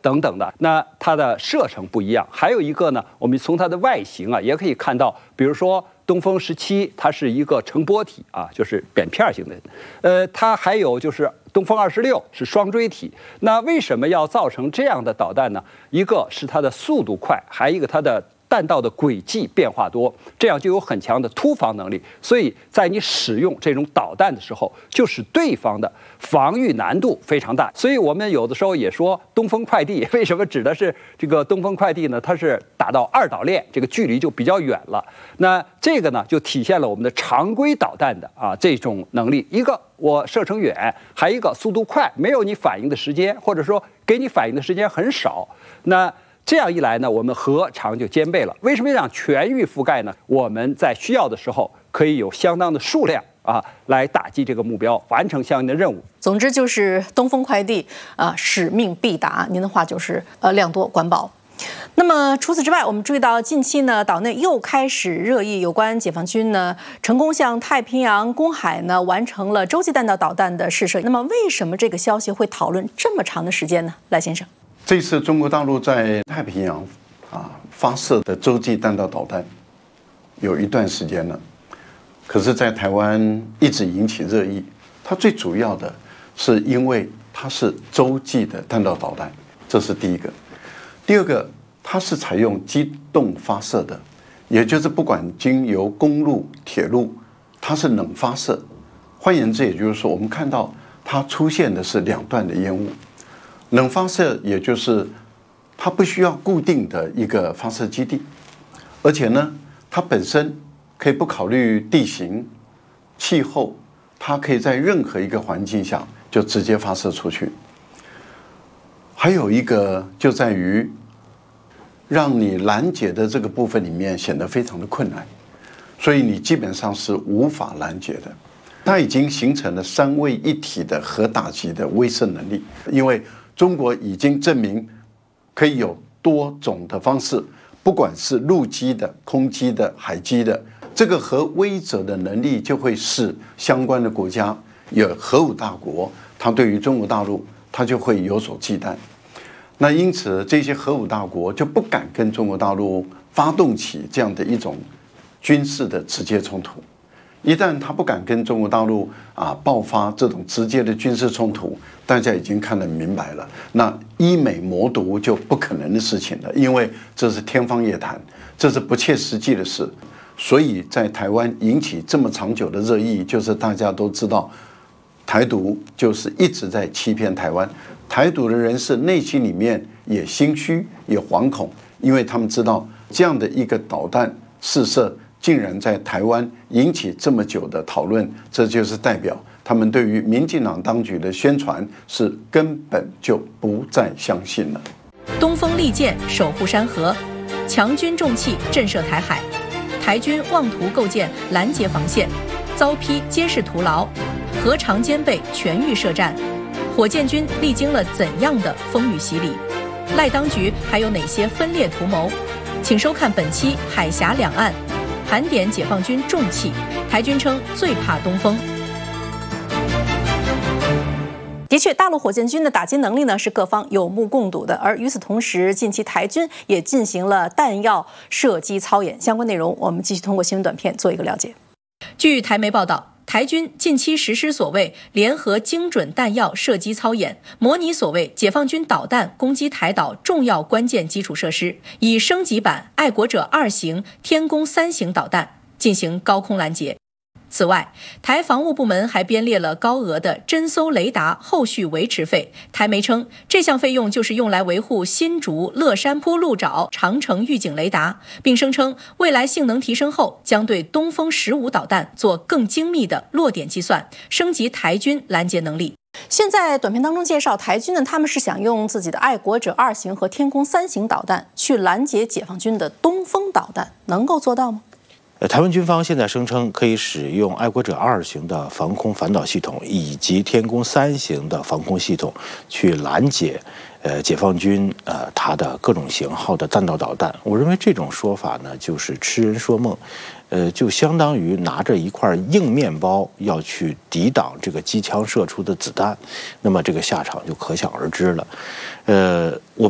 等等的。那它的射程不一样。还有一个呢，我们从它的外形啊，也可以看到，比如说东风17，它是一个成波体啊，就是扁片型的。它还有就是东风26是双锥体。那为什么要造成这样的导弹呢？一个是它的速度快，还有一个它的弹道的轨迹变化多，这样就有很强的突防能力。所以在你使用这种导弹的时候，就使对方的防御难度非常大。所以我们有的时候也说东风快递，为什么指的是这个东风快递呢？它是打到2岛链，这个距离就比较远了。那这个呢，就体现了我们的常规导弹的这种能力。一个我射程远，还一个速度快，没有你反应的时间，或者说给你反应的时间很少。那这样一来呢，我们核常就兼备了。为什么要讲全域覆盖呢？我们在需要的时候可以有相当的数量来打击这个目标，完成相应的任务。 总之就是东风快递使命必达。您的话就是量多管饱。那么除此之外，我们注意到近期呢，岛内又开始热议有关解放军呢成功向太平洋公海呢完成了洲际弹道导弹的试射。那么为什么这个消息会讨论这么长的时间呢？赖先生， 这次中国大陆在太平洋发射的洲际弹道导弹有一段时间了，可是在台湾一直引起热议。它最主要的是因为它是洲际的弹道导弹，这是第一个。第二个，它是采用机动发射的，也就是不管经由公路、铁路，它是冷发射。换言之，也就是说，我们看到它出现的是2段的烟雾。冷发射也就是它不需要固定的一个发射基地，而且呢，它本身可以不考虑地形、气候，它可以在任何一个环境下就直接发射出去。还有一个就在于让你拦截的这个部分里面显得非常的困难，所以你基本上是无法拦截的。它已经形成了3位一体的核打击的威慑能力，因为中国已经证明可以有多种的方式，不管是陆基的、空基的、海基的，这个核威慑的能力就会使相关的国家有核武大国，它对于中国大陆它就会有所忌惮。那因此这些核武大国就不敢跟中国大陆发动起这样的一种军事的直接冲突。一旦他不敢跟中国大陆爆发这种直接的军事冲突，大家已经看得明白了，那医美魔毒就不可能的事情了，因为这是天方夜谭，这是不切实际的事。所以在台湾引起这么长久的热议，就是大家都知道台独就是一直在欺骗台湾，台独的人士内心里面也心虚也惶恐，因为他们知道这样的一个导弹试射竟然在台湾引起这么久的讨论，这就是代表他们对于民进党当局的宣传是根本就不再相信了。 东风利剑守护山河，强军重器震慑台海，台军妄图构建拦截防线，遭批皆是徒劳，核常兼备全域设战，火箭军历经了怎样的风雨洗礼？赖当局还有哪些分裂图谋？请收看本期《海峡两岸》，盘点解放军重器，台军称最怕东风。 的确，大陆火箭军的打击能力呢是各方有目共睹的。而与此同时，近期台军也进行了弹药射击操演，相关内容我们继续通过新闻短片做一个了解。 据台媒报道，台军近期实施所谓联合精准弹药射击操演，模拟所谓解放军导弹攻击台岛重要关键基础设施，以升级版爱国者2型、天宫3型导弹进行高空拦截。此外，台防务部门还编列了高额的侦搜雷达后续维持费。台媒称，这项费用就是用来维护新竹、乐山铺鹿沼、长城预警雷达，并声称未来性能提升后，将对东风15导弹做更精密的落点计算，升级台军拦截能力。 现在短片当中介绍，台军呢他们是想用自己的爱国者2型和天宫3型导弹去拦截解放军的东风导弹，能够做到吗？ 台湾军方现在声称可以使用爱国者2型的防空反导系统以及天宫3型的防空系统去拦截解放军它的各种型号的弹道导弹。我认为这种说法呢，就是痴人说梦，就相当于拿着一块硬面包要去抵挡这个机枪射出的子弹，那么这个下场就可想而知了。我